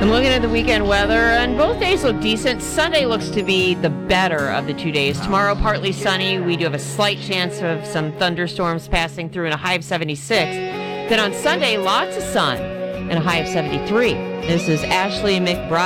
I'm looking at the weekend weather, and both days look decent. Sunday looks to be the better of the 2 days. Tomorrow, partly sunny. We do have a slight chance of some thunderstorms passing through and a high of 76. Then on Sunday, lots of sun and a high of 73. This is Ashley McBride.